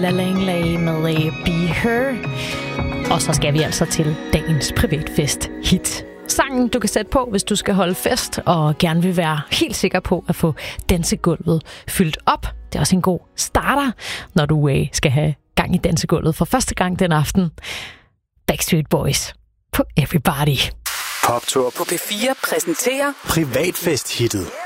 Ella Langley med Be Her. Og så skal vi altså til dagens privatfest hit. Sangen, du kan sætte på, hvis du skal holde fest og gerne vil være helt sikker på at få dansegulvet fyldt op. Det er også en god starter, når du skal have gang i dansegulvet for første gang den aften. Backstreet Boys på Everybody. Poptur på P4 præsenterer privatfest-hittet.